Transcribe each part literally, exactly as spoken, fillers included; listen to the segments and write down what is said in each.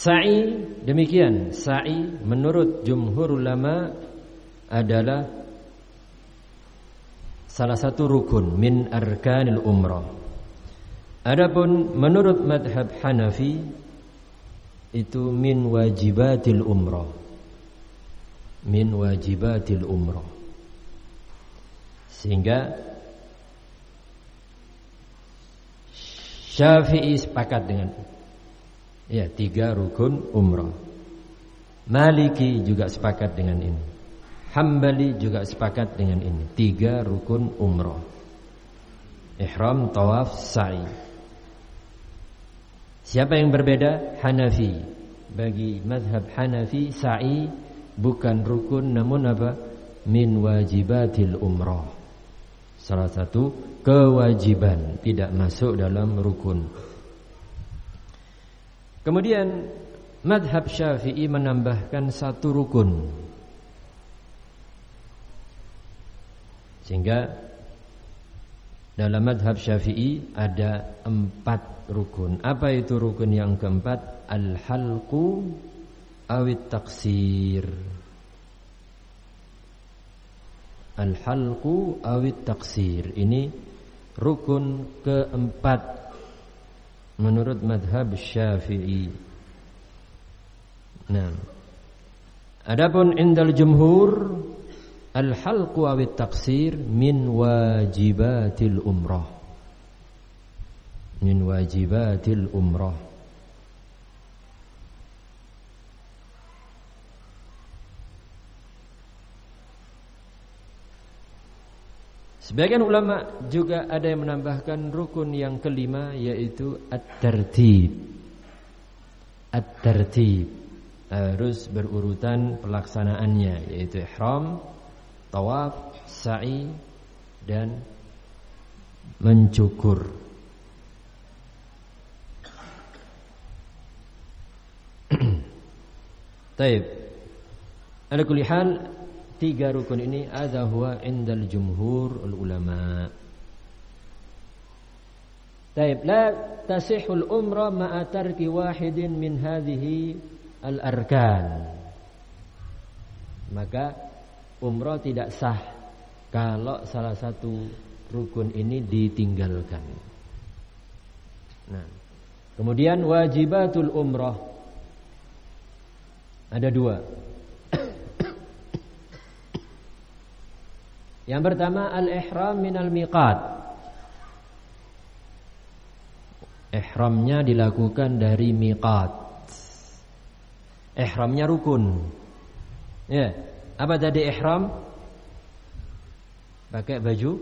Sa'i demikian, sa'i menurut jumhur ulama adalah salah satu rukun min arkanil umrah. Adapun menurut madhab Hanafi itu min wajibatil umrah. Min wajibatil umrah. Sehingga Syafi'i sepakat dengan ya tiga rukun umrah. Maliki juga sepakat dengan ini. Hambali juga sepakat dengan ini. Tiga rukun umrah. Ihram, tawaf, sa'i. Siapa yang berbeda? Hanafi. Bagi mazhab Hanafi, sa'i bukan rukun namun apa? Min wajibatil umrah. Salah satu kewajiban, tidak masuk dalam rukun. Kemudian madhab Syafi'i menambahkan satu rukun, sehingga dalam madhab Syafi'i ada empat rukun. Apa itu rukun yang keempat? Al-halqu awit taksir. Al-halqu awit taksir. Ini rukun keempat menurut madhab Syafi'i. Nah, adapun indal jumhur, al-halqu awit taksir min wajibatil umrah. Min wajibatil umrah. Sebagian ulama juga ada yang menambahkan rukun yang kelima, yaitu at-tartib. At-tartib harus berurutan pelaksanaannya, yaitu ihram, tawaf, sa'i dan mencukur. Taib. Ala kulli hal, tiga rukun ini ada huwa indal jumhur ulama. Taib, la tasihul umrah ma'a tarki wahidin min hadhihi al-arkan. Maka umrah tidak sah kalau salah satu rukun ini ditinggalkan. Nah, kemudian wajibatul umrah ada dua. Yang pertama al-ihram minal miqat. Ihramnya dilakukan dari miqat. Ihramnya rukun. Ya, apa tadi ihram? Pakai baju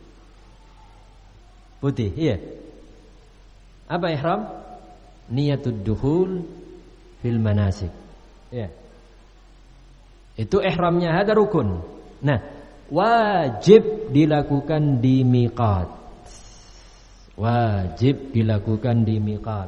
putih, iya. Apa ihram? Niyatud dukhul fil manasik. Ya. Itu ihramnya, ada rukun. Nah, wajib dilakukan di miqat. Wajib dilakukan di miqat.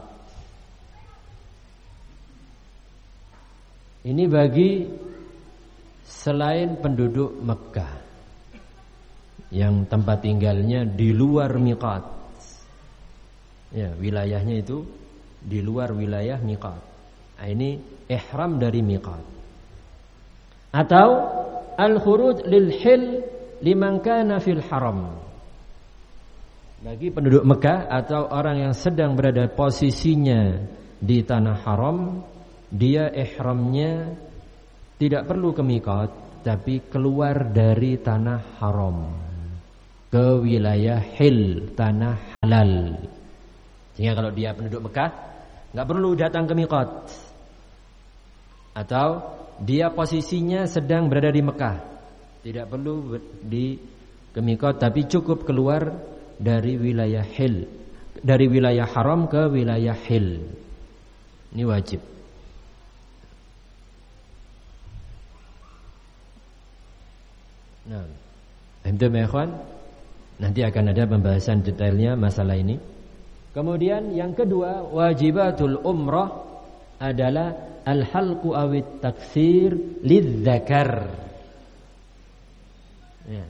Ini bagi selain penduduk Mekkah yang tempat tinggalnya di luar miqat. Ya, wilayahnya itu di luar wilayah miqat. Nah, ini ihram dari miqat. Atau al-khuruj lil hil liman kana fil haram. Bagi penduduk Mekah atau orang yang sedang berada posisinya di tanah haram, dia ihramnya tidak perlu ke miqat, tapi keluar dari tanah haram ke wilayah hil, tanah halal. Sehingga kalau dia penduduk Mekah, enggak perlu datang ke miqat. Atau dia posisinya sedang berada di Mekah, tidak perlu di ke miqat, tapi cukup keluar dari wilayah hil, dari wilayah haram ke wilayah hil. Ini wajib. Nah, itu ya ikhwan, nanti akan ada pembahasan detailnya masalah ini. Kemudian yang kedua, wajibatul umrah adalah al-halqu awit taksir lidzakar. Ya.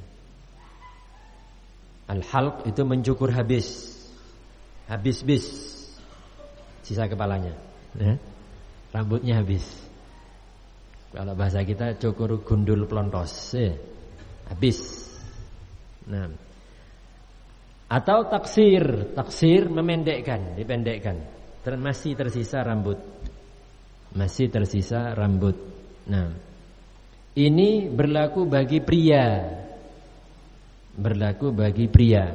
Al-halq itu mencukur habis, habis-bis sisa kepalanya. Ya. rambutnya habis. Kalau bahasa kita cukur gundul plontos, ya, habis. Nah, atau taksir, taksir memendekkan, dipendekkan. Ter- masih tersisa rambut, masih tersisa rambut. Nah, ini berlaku bagi pria, berlaku bagi pria.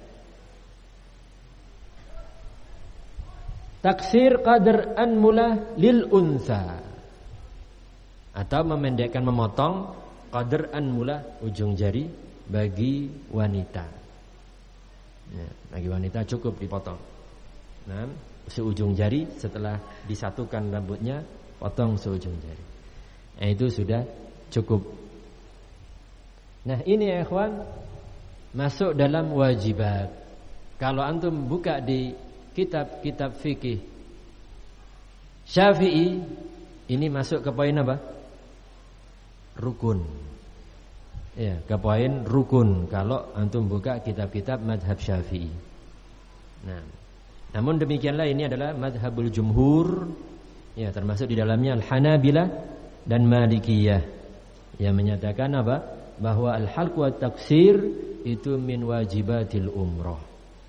Taksir qadar anmulah lil unsa, atau memendekkan, memotong qadar anmulah, ujung jari bagi wanita. Ya, bagi wanita cukup dipotong. Nah, seujung jari setelah disatukan rambutnya, potong seujung jari. Nah, itu sudah cukup. Nah, ini ya ikhwan, masuk dalam wajibat. Kalau antum buka di kitab-kitab fikih Syafi'i, ini masuk ke poin apa? Rukun. Ya, ke poin rukun kalau antum buka kitab-kitab madhab Syafi'i. Nah, namun demikianlah ini adalah madhabul jumhur, ya, termasuk di dalamnya Al-Hanabilah dan Malikiyah, yang menyatakan apa? Bahwa al-halq wa taksir itu min wajibatil umrah.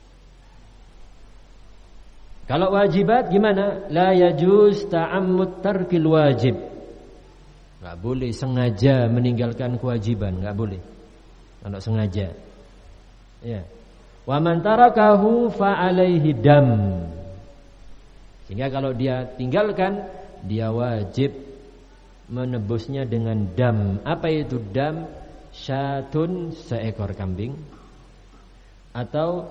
Kalau wajibat gimana? La yajuz ta'ammud tarkil wajib. Enggak boleh sengaja meninggalkan kewajiban, enggak boleh. Kalau sengaja. Ya. Wa man tarakahu fa alaihi dam. Sehingga kalau dia tinggalkan, dia wajib menebusnya dengan dam. Apa itu dam? Syatun, seekor kambing, atau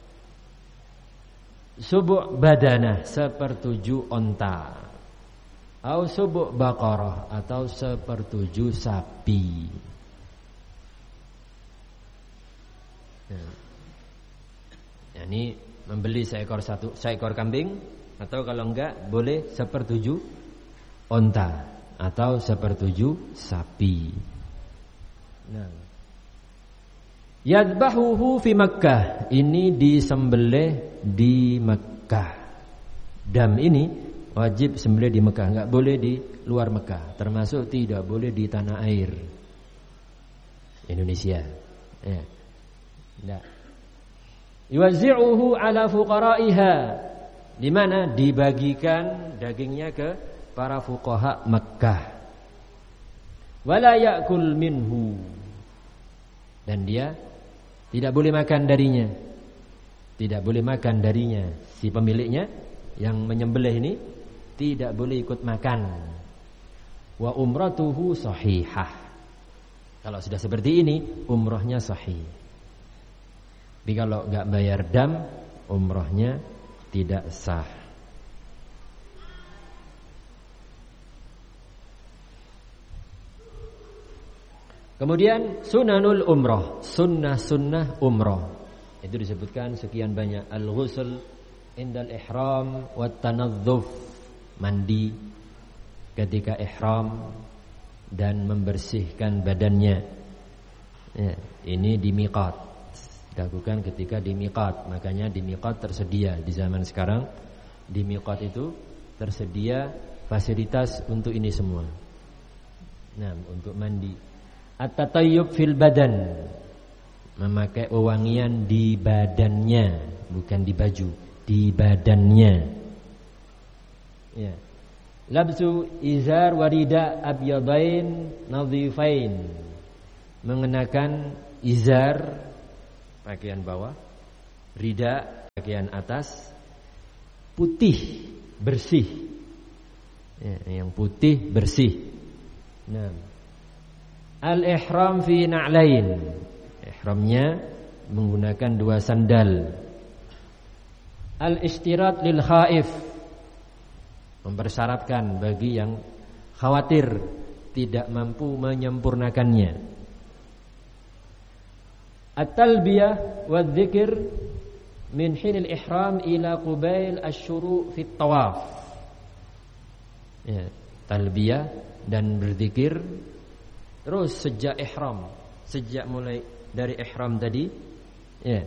subu' badanah, sepertujuh onta, atau subu' baqarah, atau sepertujuh sapi. Nah, ini membeli seekor satu seekor kambing, atau kalau enggak boleh sepertujuh onta atau sepertujuh sapi. Nah, yadbahuhu fi Makkah, ini disembelih di Makkah. Dam ini wajib sembelih di Makkah, enggak boleh di luar Makkah, termasuk tidak boleh di tanah air Indonesia. Ya. Enggak. Yuwazzi'uhu ala fuqara'iha, di mana dibagikan dagingnya ke para fuqaha Makkah. Wala ya'kul minhu, dan dia tidak boleh makan darinya. Tidak boleh makan darinya. Si pemiliknya yang menyembelih ini tidak boleh ikut makan. Wa umratuhu sahihah. Kalau sudah seperti ini, umrahnya sahih. Tapi kalau enggak bayar dam, umrahnya tidak sah. Kemudian sunanul umrah, sunnah-sunnah umrah. Itu disebutkan sekian banyak. Al-ghusl indal ihram wat tanadhdhuf, mandi ketika ihram dan membersihkan badannya. Ya, ini di miqat, dilakukan ketika di miqat. Makanya di miqat tersedia di zaman sekarang, di miqat itu tersedia fasilitas untuk ini semua. Nah, untuk mandi. At-tatayyub fil badan, memakai wewangian di badannya, bukan di baju, di badannya. Ya. Labsu izar warida abyadain nadhifain, mengenakan izar pakaian bawah, rida pakaian atas, putih bersih. Ya, yang putih bersih. Nah, al-ihram fi na'lain, ihramnya menggunakan dua sandal. Al-istirat lil khaif, mempersyaratkan bagi yang khawatir tidak mampu menyempurnakannya. At-talbiyah wa dzikr min hinil ihram ila qubail asy-syuru' fi tawaf. Ya, talbiyah dan berzikir terus sejak ihram, sejak mulai dari ihram tadi, ya,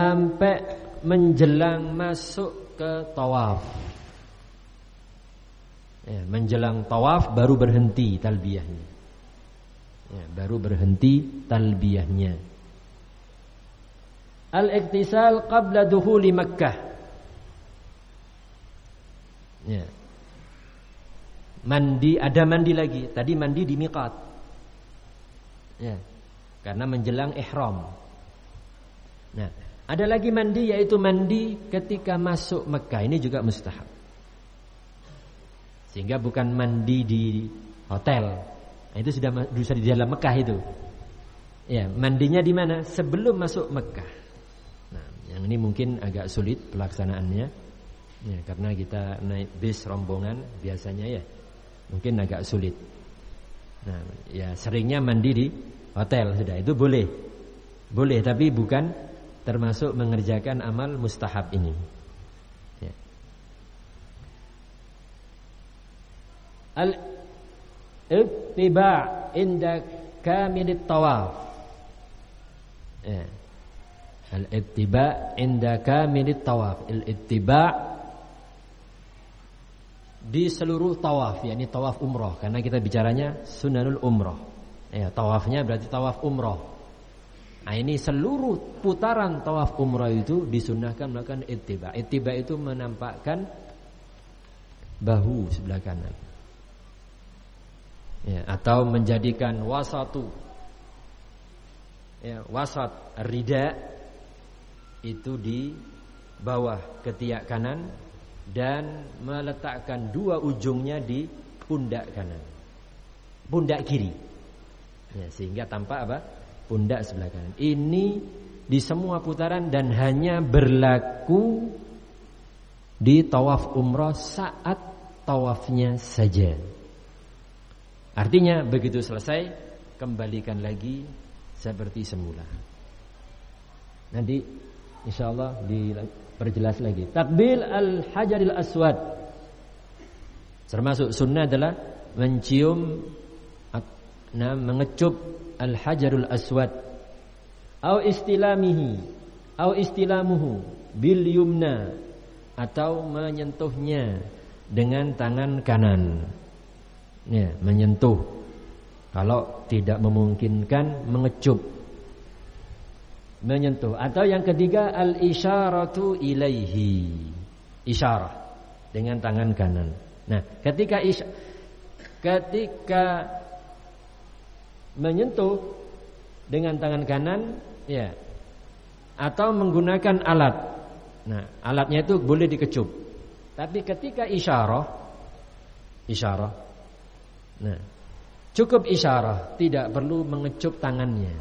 sampai menjelang masuk ke tawaf. Ya, menjelang tawaf baru berhenti talbiyahnya. Ya, baru berhenti talbiyahnya. Al-iktisal qabla dukhuli Makkah. Ya. Mandi, ada mandi lagi. Tadi mandi di miqat. Ya. Karena menjelang ihram. Nah, ada lagi mandi yaitu mandi ketika masuk Mekah. Ini juga mustahab. Sehingga bukan mandi di hotel. Nah, itu sudah sudah di dalam Mekah itu. Ya, mandinya di mana? Sebelum masuk Mekah. Nah, yang ini mungkin agak sulit pelaksanaannya. Ya, karena kita naik bis rombongan biasanya ya. Mungkin agak sulit. Nah, ya seringnya mandi di hotel sudah. Itu boleh. Boleh, tapi bukan termasuk mengerjakan amal mustahab ini. Ya. Al-ittiba' inda kamilit tawaf. Ya. Al-ittiba' inda kamilit tawaf. Al-ittiba' di seluruh tawaf, yakni tawaf umroh, karena kita bicaranya sunanul umroh. Ya, tawafnya berarti tawaf umroh. Nah, ini seluruh putaran tawaf umroh itu disunahkan melakukan ittiba. Ittiba itu menampakkan bahu sebelah kanan. Ya, atau menjadikan wasatu. Ya, wasat rida itu di bawah ketiak kanan dan meletakkan dua ujungnya di pundak kanan, pundak kiri. Ya, sehingga tampak apa? Pundak sebelah kanan. Ini di semua putaran dan hanya berlaku di tawaf umrah saat tawafnya saja. Artinya begitu selesai kembalikan lagi seperti semula. Nanti insyaallah diperjelas lagi. Takbil al-hajaril aswad. Termasuk sunnah adalah mencium, nah, mengecup al-hajarul aswad. Au istilamihi, au istilamuhu bil yumna, atau menyentuhnya dengan tangan kanan. Ya, menyentuh. Kalau tidak memungkinkan mengecup, menyentuh. Atau yang ketiga al-isyaratu ilaihi, isyarah dengan tangan kanan. Nah, ketika isy- ketika menyentuh dengan tangan kanan, ya, atau menggunakan alat. Nah, alatnya itu boleh dikecup. Tapi ketika isyarah, isyarah, nah, cukup isyarah, tidak perlu mengecup tangannya.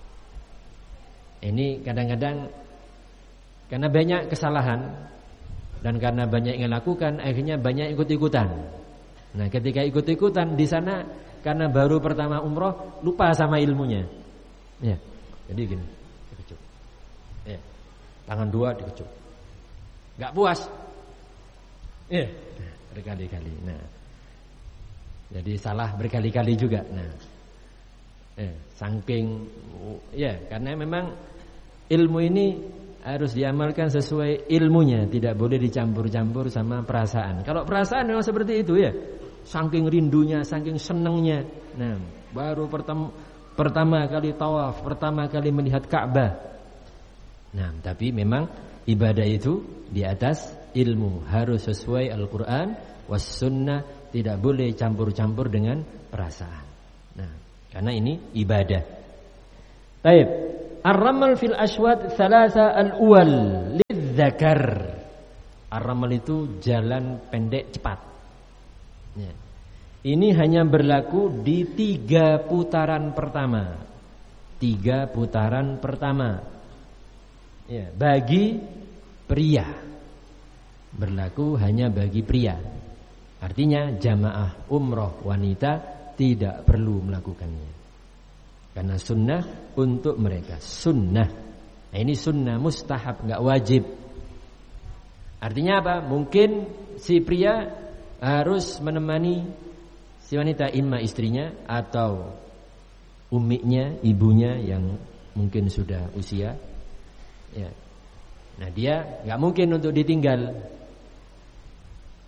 Ini kadang-kadang karena banyak kesalahan dan karena banyak yang lakukan, akhirnya banyak ikut-ikutan. Nah, ketika ikut-ikutan di sana karena baru pertama umroh lupa sama ilmunya. Ya, jadi gini, dikecup. Ya, tangan dua dikecup. Gak puas. Ya, berkali-kali. Nah, jadi salah berkali-kali juga. Nah, eh, saking, ya, karena memang ilmu ini harus diamalkan sesuai ilmunya, tidak boleh dicampur-campur sama perasaan. Kalau perasaan memang seperti itu ya, saking rindunya, saking senangnya. Nah, baru pertama, pertama kali tawaf, pertama kali melihat Ka'bah. Nah, tapi memang ibadah itu di atas ilmu, harus sesuai Al-Quran was sunnah, tidak boleh campur-campur dengan perasaan. Nah, karena ini ibadah. Baik. Ar-ramal fil aswad thalatha al-uwal lidzakar. Ar-ramal itu jalan pendek cepat. Ya. Ini hanya berlaku di tiga putaran pertama. Tiga putaran pertama. Ya, bagi pria. Berlaku hanya bagi pria. Artinya jamaah umroh wanita tidak perlu melakukannya. Karena sunnah untuk mereka. Sunnah. Nah, ini sunnah mustahab, enggak wajib. Artinya apa? Mungkin si pria harus menemani si wanita, imma istrinya atau umminya, ibunya yang mungkin sudah usia. Ya. Nah, dia enggak mungkin untuk ditinggal.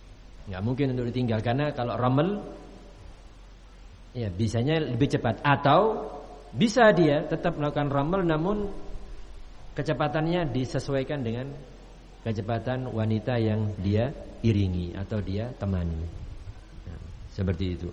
Nggak mungkin untuk ditinggal karena kalau ramel ya bisanya lebih cepat, atau bisa dia tetap melakukan ramel namun kecepatannya disesuaikan dengan kecepatan wanita yang dia iringi atau dia temani. Nah, seperti itu.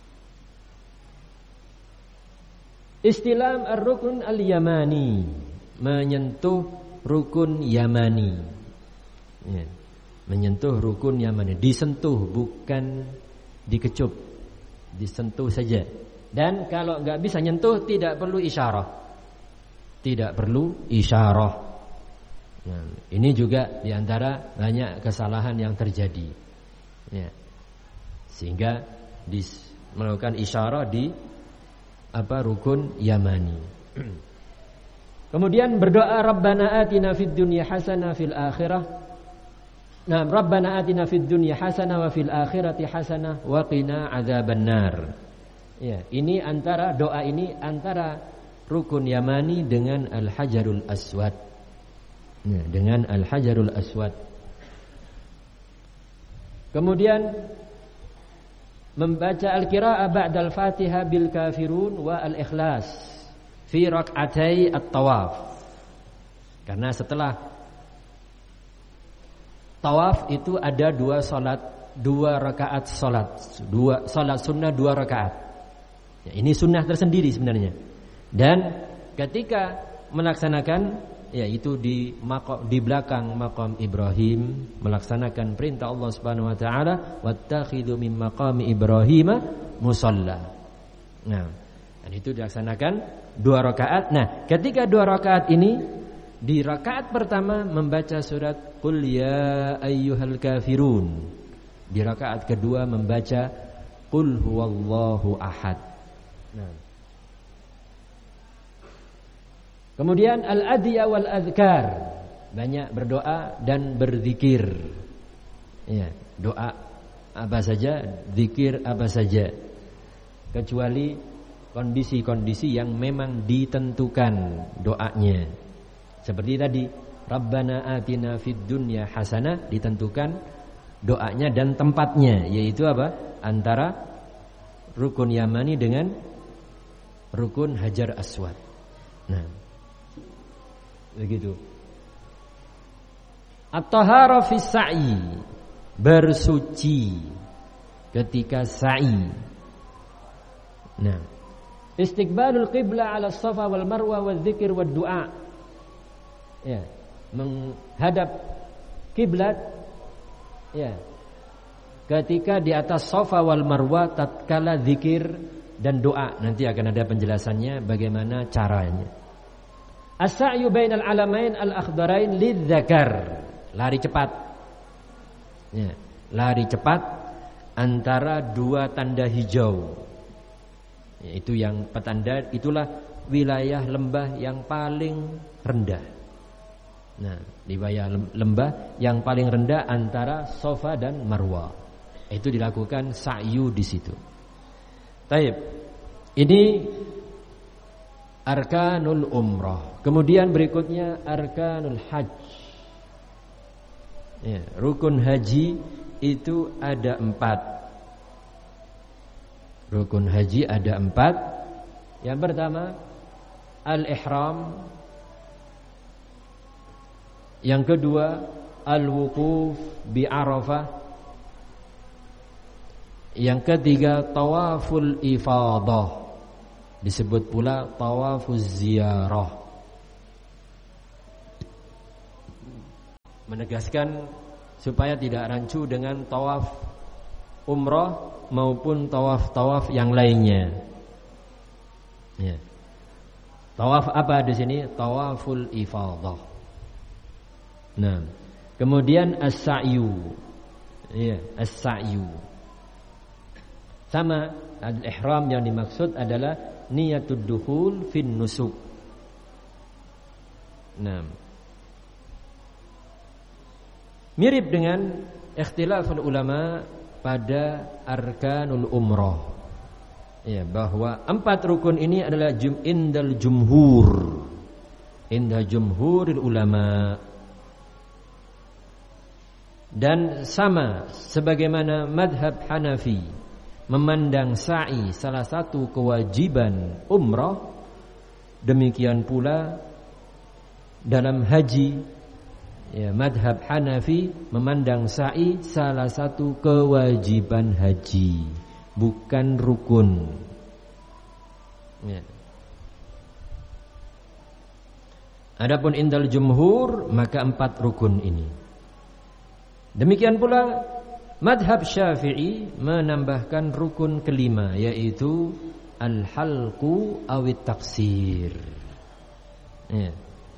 Istilam ar-rukun al-yamani, menyentuh rukun Yamani. Ya, menyentuh rukun Yamani, disentuh bukan dikecup, disentuh saja. Dan kalau nggak bisa nyentuh tidak perlu isyarah, tidak perlu isyarah. Nah, ini juga diantara banyak kesalahan yang terjadi. Ya, sehingga dis, melakukan isyarah di apa rukun Yamani. Kemudian berdoa Rabbana atina fid dunya hasanah fil akhirah. Nah, Rabbana atina fid dunya hasanah wa fil akhirati hasanah wa qina adzabannar. Ya, ini antara doa ini antara rukun Yamani dengan Al-Hajarul Aswad. Ya, dengan Al-Hajarul Aswad. Kemudian membaca al-qiraah ba'dal Fatihah bil kafirun wa al-ikhlas fi rak'atai at-tawaf. Karena setelah tawaf itu ada dua salat, dua rakaat salat, dua salat sunnah dua rakaat. Ya, ini sunnah tersendiri sebenarnya. Dan ketika melaksanakan yaitu di maqam, di belakang maqam Ibrahim, melaksanakan perintah Allah Subhanahu wa taala, wattakhidhu min maqami Ibrahim musalla. Nah, dan itu dilaksanakan dua rakaat. Nah, ketika dua rakaat ini, di rakaat pertama membaca surat Qul ya ayyuhal kafirun. Di rakaat kedua membaca Qul huwallahu ahad. Nah. Kemudian al-adhiya wal adhkar, banyak berdoa dan berzikir. Ya, doa apa saja, zikir apa saja. Kecuali kondisi-kondisi yang memang ditentukan doanya. Seperti tadi, Rabbana atina fid dunya hasanah, ditentukan doanya dan tempatnya, yaitu apa? Antara rukun Yamani dengan rukun Hajar Aswad. Nah, begitu. At-tahara fi sa'i, bersuci ketika sa'i. Nah, istiqbalul qibla 'ala as-safa wal marwa wal dzikir wad du'a. Ya, menghadap kiblat ya. Ketika di atas Safa wal Marwa tatkala zikir dan doa. Nanti akan ada penjelasannya bagaimana caranya. As-sa'yu bainal alamain al-akhdarain lidzakar, lari cepat. Ya, lari cepat antara dua tanda hijau. Yaitu yang petanda itulah wilayah lembah yang paling rendah. Nah, di wilayah lembah yang paling rendah antara Safa dan Marwa. Itu dilakukan sa'yu di situ. Taib. Ini arkanul umrah. Kemudian berikutnya arkanul hajj. Ya, rukun haji itu ada empat. Rukun haji ada empat. Yang pertama al-ihram. Yang kedua al-wuquf bi Arafah. Yang ketiga tawaful ifadah. Disebut pula tawafuz ziyarah. Menegaskan supaya tidak rancu dengan tawaf umrah maupun tawaf-tawaf yang lainnya. Ya. Tawaf apa di sini? Tawaful ifadah. Nah, kemudian as-sa'yu. Ya, as-sa'yu. Sama, al-ihram yang dimaksud adalah niyatud dukhul fin nusuk. Nah, mirip dengan ikhtilaful ulama pada arkanul umrah. Ya, bahwa empat rukun ini adalah jum indal jumhur. Indal jumhuril ulama. Dan sama sebagaimana madhab Hanafi memandang sa'i salah satu kewajiban umrah, demikian pula dalam haji, ya, madhab Hanafi memandang sa'i salah satu kewajiban haji, bukan rukun. Ya. Adapun indal jumhur maka empat rukun ini. Demikian pula madhab Syafi'i menambahkan rukun kelima, yaitu al-halqu awit taksir. Ya.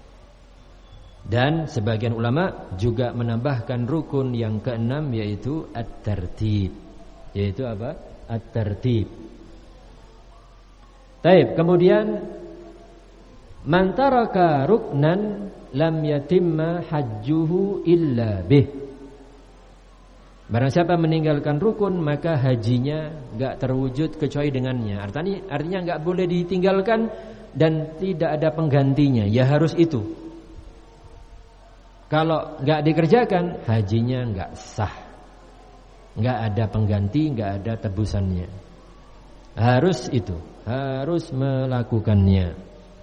Dan sebagian ulama juga menambahkan rukun yang keenam, yaitu at-tartib. Yaitu apa? At-tartib. Taib. Kemudian man taraka ruknan lam yatimma hajjuhu illa bih. Barang siapa meninggalkan rukun, maka hajinya enggak terwujud kecuali dengannya. Artinya artinya enggak boleh ditinggalkan dan tidak ada penggantinya, ya harus itu. Kalau enggak dikerjakan, hajinya enggak sah. Enggak ada pengganti, enggak ada tebusannya. Harus itu, harus melakukannya.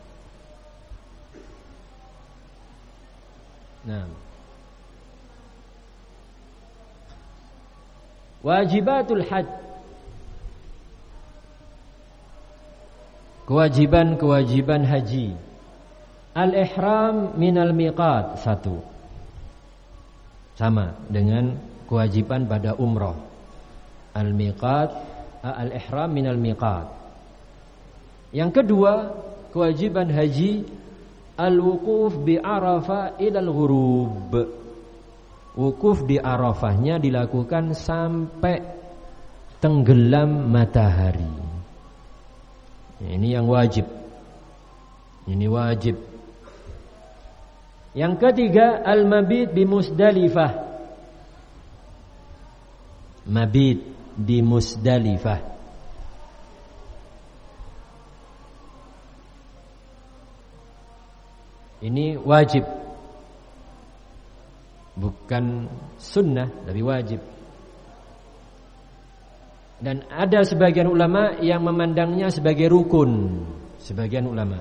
Nah, wajibatul hajj, kewajiban-kewajiban haji. Al-ihram minal miqat, satu, sama dengan kewajiban pada umrah. Al-miqat, al-ihram minal miqat. Yang kedua, kewajiban haji al-wuquf bi Arafah ilal ghurub. Wukuf di Arafahnya dilakukan sampai tenggelam matahari. Ini yang wajib. Ini wajib. Yang ketiga, al-mabit bi Musdalifah. Mabit di Musdalifah. Ini wajib. Bukan sunnah, tapi wajib. Dan ada sebagian ulama yang memandangnya sebagai rukun. Sebagian ulama.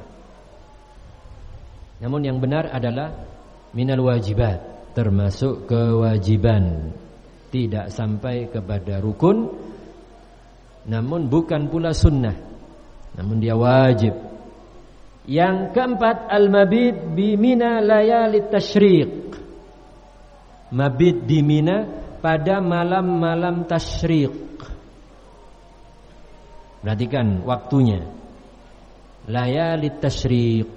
Namun yang benar adalah minal wajibat, termasuk kewajiban. Tidak sampai kepada rukun, namun bukan pula sunnah, namun dia wajib. Yang keempat, al-mabit bi Mina layalit tasyriq. Mabit di Mina pada malam-malam tasyriq. Perhatikan waktunya. Layalit tasyriq.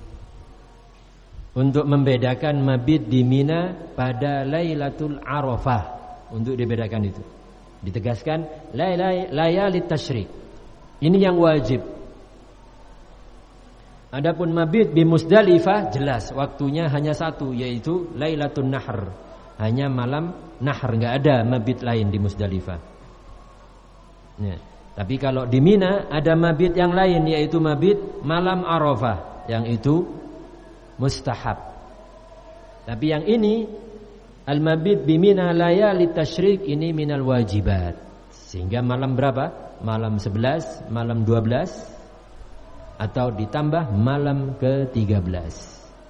Untuk membedakan mabit di Mina pada Lailatul Arafah. Untuk dibedakan itu. Ditegaskan layalit tasyriq. Ini yang wajib. Adapun mabit di Musdalifah jelas waktunya hanya satu, yaitu Lailatul Nahr. Hanya malam Nahr, enggak ada mabit lain di Musdalifah. Ya. Tapi kalau di Mina ada mabit yang lain, yaitu mabit malam Arafah, yang itu mustahab. Tapi yang ini al-mabit bi Mina layalit tasyriq, ini minal wajibat. Sehingga malam berapa? Malam sebelas, malam dua belas, atau ditambah malam ke tiga belas.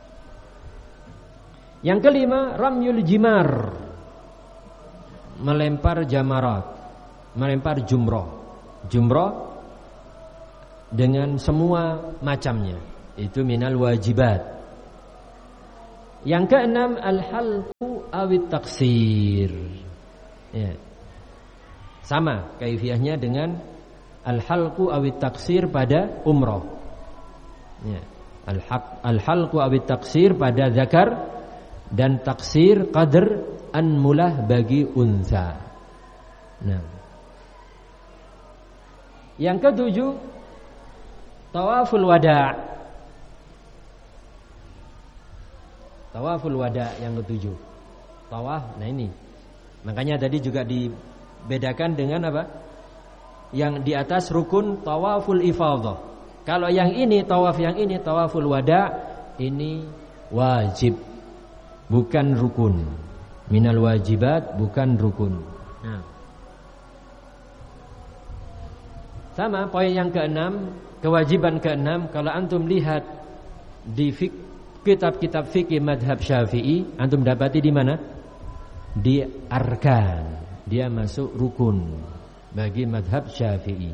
Yang kelima, ramyul jimar, melempar jamarat, melempar jumroh. Jumroh dengan semua macamnya, itu minal wajibat. Yang keenam, al-halqu awit taksir. Ya. Sama kaifiyahnya dengan al-halqu awit taksir pada umroh. Ya. Al-halqu awit taksir pada zakar, dan taksir qadr anmulah bagi unsa. Nah, yang ketujuh, tawaful wada'. Tawaful wada' yang ketujuh. Tawaf, nah ini. Makanya tadi juga dibedakan dengan apa? Yang di atas rukun tawaful ifadhah. Kalau yang ini, tawaf yang ini, tawaful wada', ini wajib, bukan rukun. minal wajibat, bukan rukun. Nah. Sama poin yang keenam, kewajiban keenam, kalau antum lihat di fik, kitab-kitab fikih madhab Syafi'i, antum dapati di mana? Di arkan. Dia masuk rukun bagi madhab Syafi'i.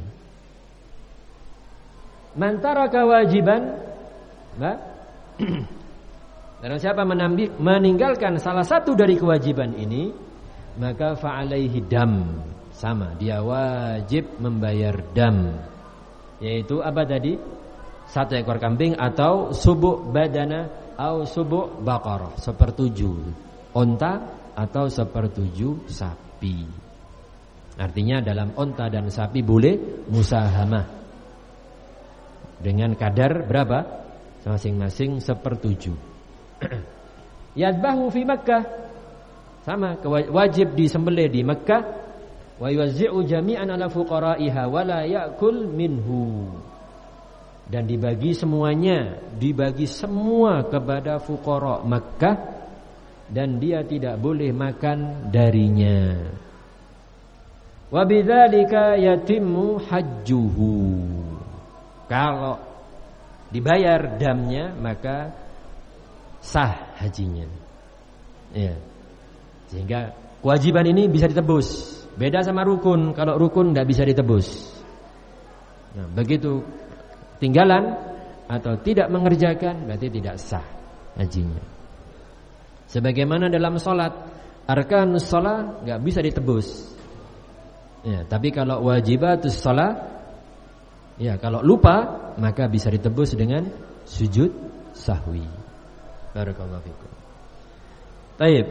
Mantara kewajiban, nah, dan siapa menambil, meninggalkan salah satu dari kewajiban ini, maka fa'alaihi dam, sama, dia wajib membayar dam, yaitu apa tadi? Satu ekor kambing atau subu' badana atau subu' baqarah, sepertujuh onta atau sepertujuh sapi. Artinya dalam onta dan sapi boleh musahamah dengan kadar berapa? Masing-masing sepertujuh. Yadbahu fi Makkah, sama, wajib disembelih di Makkah. Wa yuwazzi'u jami'an ala fuqara'iha wa la ya'kul minhu, dan dibagi semuanya, dibagi semua kepada fuqara Makkah, dan dia tidak boleh makan darinya. Wa bidzalika yatimmu hajjuhu, kalau dibayar damnya maka sah hajinya. Ya. Sehingga kewajiban ini bisa ditebus. Beda sama rukun. Kalau rukun tidak bisa ditebus. Nah, begitu tinggalan atau tidak mengerjakan, berarti tidak sah hajinya. Sebagaimana dalam sholat, arkanus sholat nggak bisa ditebus. Ya, tapi kalau wajibatus sholat, ya, kalau lupa maka bisa ditebus dengan sujud sahwi. Barakallahu fikum. Taib.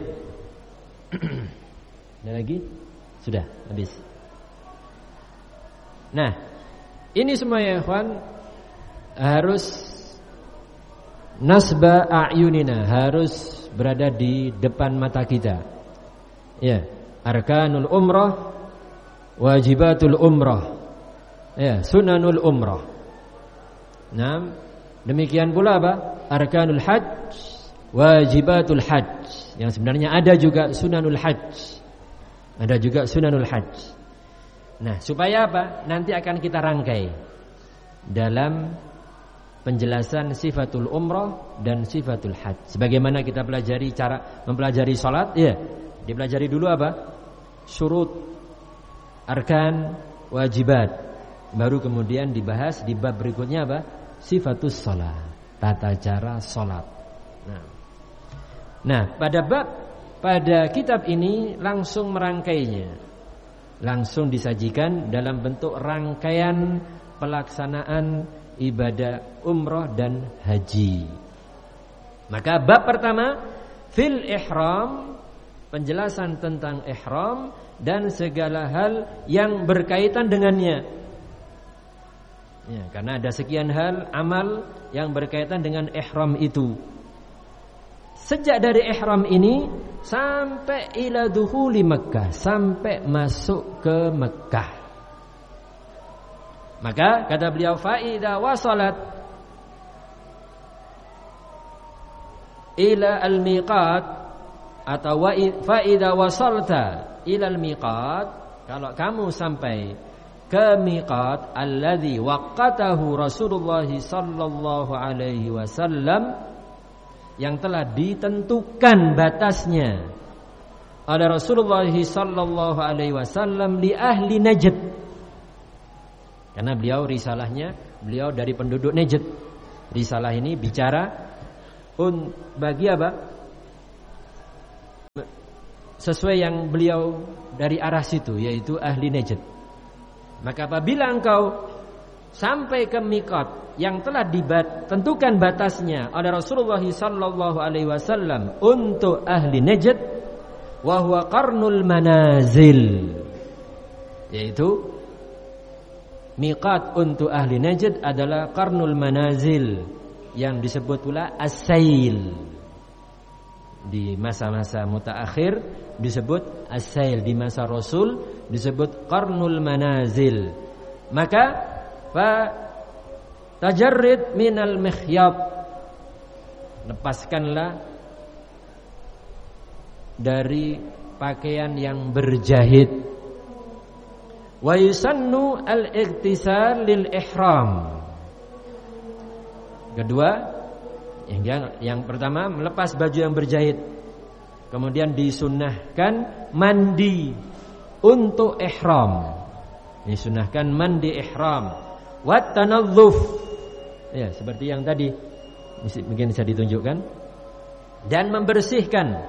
Ada lagi? Sudah habis. Nah, ini semua ya ikhwan harus nasba a'yunina, harus berada di depan mata kita. Ya, arkanul umrah, wajibatul umrah, ya, sunanul umrah. Nah, demikian pula apa? Arkanul hajj, wajibatul hajj. Yang sebenarnya ada juga sunanul hajj. Ada juga sunanul hajj. Nah, supaya apa? Nanti akan kita rangkai dalam penjelasan sifatul umrah dan sifatul hajj. Sebagaimana kita pelajari cara mempelajari salat, ya, dipelajari dulu apa? Syurut, arkan, wajibat. Baru kemudian dibahas di bab berikutnya apa? Sifatus salat, tata cara salat. Nah, nah pada bab pada kitab ini langsung merangkainya, langsung disajikan dalam bentuk rangkaian pelaksanaan ibadah umrah dan haji. Maka bab pertama fil ihram, penjelasan tentang ihram dan segala hal yang berkaitan dengannya. Ya, karena ada sekian hal amal yang berkaitan dengan ihram itu. Sejak dari ihram ini sampai ila dukhuli Makkah, sampai masuk ke Makkah. Maka kata beliau, fa idza wasalat ila al-miqat, atau fa idza wasalta ila al-miqat, kalau kamu sampai ke miqat alladzi waqatahu Rasulullah sallallahu alaihi wasallam, yang telah ditentukan batasnya oleh Rasulullah sallallahu alaihi wasallam li ahli Najd. Karena beliau risalahnya, beliau dari penduduk Najd. Risalah ini bicara un bagi apa? Sesuai yang beliau dari arah situ, yaitu ahli Najd. Maka apabila engkau sampai ke miqat yang telah ditentukan batasnya oleh Rasulullah sallallahu alaihi wasallam untuk ahli Najd, wa huwa qarnul manazil, yaitu miqat untuk ahli Najd adalah qarnul manazil, yang disebut pula as-sail. Di masa-masa mutaakhir disebut as-sail, di masa Rasul disebut qarnul manazil. Maka fa tajarrid minal mikhyab, lepaskanlah dari pakaian yang berjahit. Wa yusannu al-ightisal lil ihram. Kedua, yang, yang yang pertama melepas baju yang berjahit. Kemudian disunnahkan mandi untuk ihram. Disunnahkan mandi ihram. Wa tanadhdhuf. Ya, seperti yang tadi mungkin bisa ditunjukkan. Dan membersihkan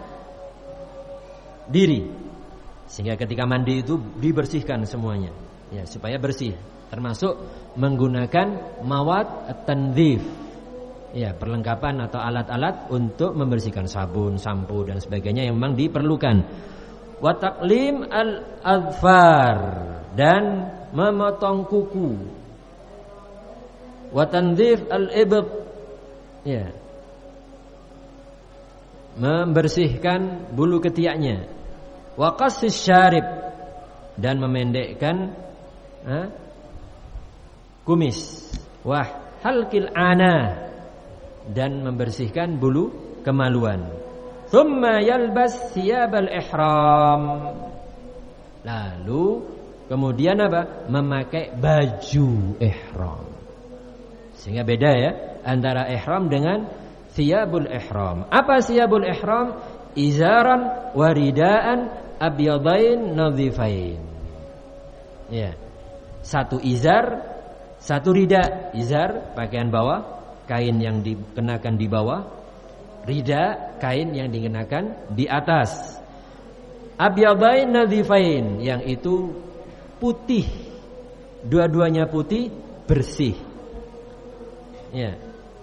diri. Sehingga ketika mandi itu dibersihkan semuanya, ya, supaya bersih, termasuk menggunakan mawad at-tandhif, ya, perlengkapan atau alat-alat untuk membersihkan, sabun, sampo dan sebagainya yang memang diperlukan. Wa taqlim al-adfar, dan memotong kuku. Wa tandhif al-ibt, ya, membersihkan bulu ketiaknya. Wa qassis syarib, dan memendekkan ha, kumis. Wa halqil ana, dan membersihkan bulu kemaluan. Thumma yalbas thiyabal ihram, lalu kemudian apa? Memakai baju ihram. Sehingga beda ya antara ihram dengan thiyabul ihram. Apa thiyabul ihram? Izaran waridaan abyadain nadhifain. Ya. Satu izar, satu rida. Izar pakaian bawah, kain yang dikenakan di bawah. Rida, kain yang dikenakan di atas. Abyadain nadhifain, yang itu putih. Dua-duanya putih, bersih. Ya.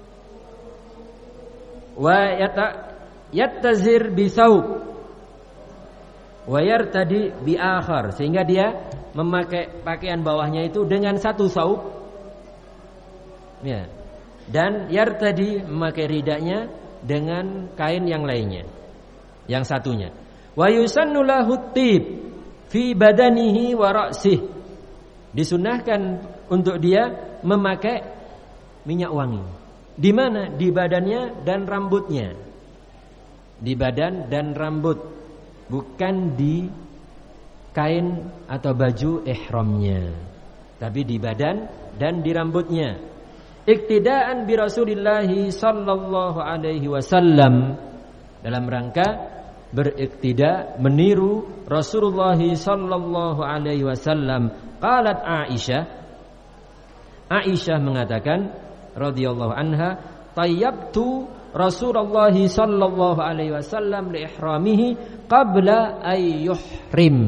Wa yata yattazir bisaub wa yartadi bi akhar, sehingga dia memakai pakaian bawahnya itu dengan satu saub, ya, dan yartadi memakai ridanya dengan kain yang lainnya, yang satunya. Wa yusannu lahu tib fi badanihi wa ra'sih, disunnahkan untuk dia memakai minyak wangi. Di mana? Di badannya dan rambutnya. Di badan dan rambut, bukan di kain atau baju ihramnya, tapi di badan dan di rambutnya. Iktidaan bi Rasulillah sallallahu alaihi wasallam, dalam rangka beriktida, meniru Rasulullah sallallahu alaihi wasallam. Qalat Aisyah, Aisyah mengatakan radhiyallahu anha, tayyabtu Rasulullah sallallahu alaihi wasallam li ihramihi qabla ay yuhrim.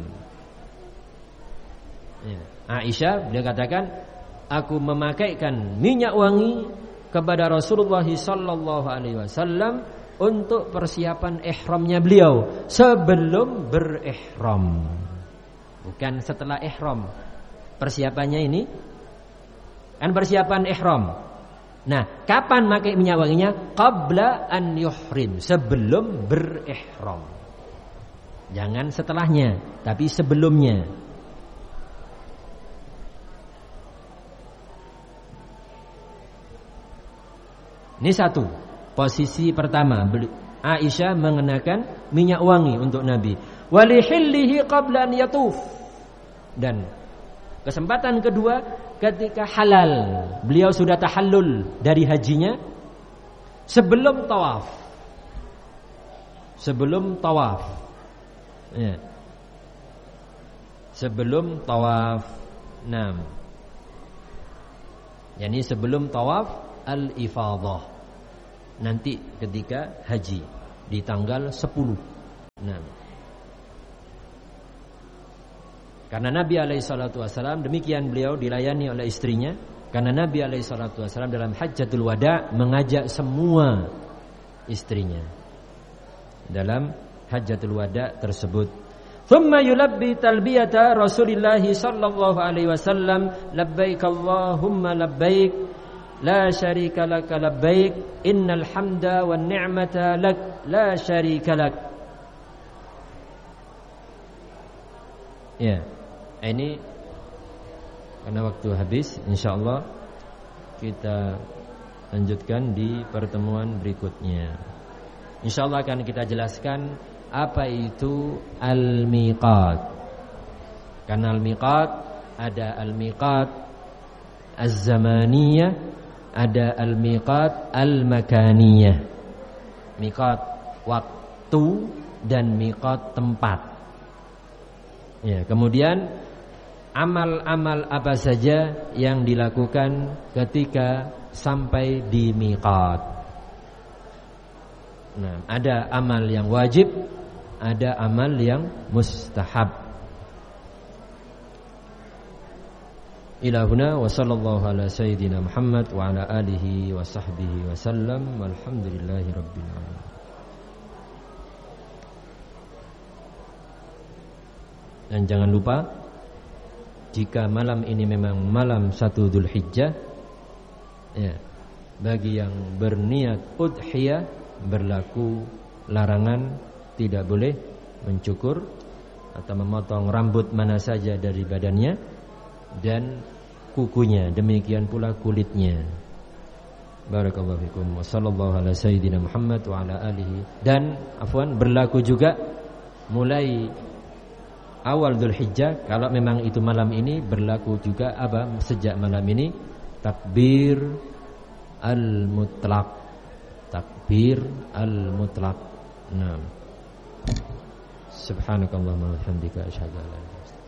Ya. Aisyah dia katakan, aku memakaikan minyak wangi kepada Rasulullah sallallahu alaihi wasallam untuk persiapan ihramnya beliau sebelum berihram, bukan setelah ihram. Persiapannya ini kan persiapan ihram. Nah, kapan pakai minyak wanginya? Qabla an yuhrim, sebelum berihram. Jangan setelahnya, tapi sebelumnya. Ini satu, posisi pertama, Aisyah mengenakan minyak wangi untuk Nabi. Walihillihi qabla an yatuf. Dan kesempatan kedua, ketika halal, beliau sudah tahallul dari hajinya sebelum tawaf. Sebelum tawaf. Ya. Sebelum tawaf. Naam. Yani sebelum tawaf al-ifadah. Nanti ketika haji di tanggal sepuluh. Naam. Karena Nabi alaihi salatu wasallam, demikian beliau dilayani oleh istrinya. Karena Nabi alaihi salatu wasallam dalam hajjatul wada mengajak semua istrinya dalam hajjatul wada tersebut. Thumma yulabbi talbiyata Rasulillah sallallahu alaihi wasallam, labbaik Allahumma labbaik, la syarika laka labbaik, innal hamda wan ni'mata lak, la syarika lak. Ya. Ini karena waktu habis, insyaallah kita lanjutkan di pertemuan berikutnya. Insyaallah akan kita jelaskan apa itu al-miqat. Karena al-miqat ada al-miqat az-zamaniyah, ada al-miqat al-makaniyah. Miqat waktu dan miqat tempat. Ya, kemudian amal-amal apa saja yang dilakukan ketika sampai di miqat. Nah, ada amal yang wajib, ada amal yang mustahab. Ila huna wa sallallahu ala sayyidina Muhammad wa ala alihi wa sahbihi wa sallam walhamdulillahi rabbil alamin. Dan jangan lupa, jika malam ini memang malam satu Dzulhijjah, ya, bagi yang berniat udhiyah berlaku larangan, tidak boleh mencukur atau memotong rambut mana saja dari badannya dan kukunya, demikian pula kulitnya. Barakallahu fikum wa sallallahu ala sayyidina Muhammad wa ala alihi. Dan afwan, berlaku juga mulai awal Dzulhijjah, kalau memang itu malam ini, berlaku juga apa? Sejak malam ini takbir al-mutlaq. Takbir al-mutlaq. Naam. Subhanakallahumma wa bihamdika asyhadu an la ilaha illa anta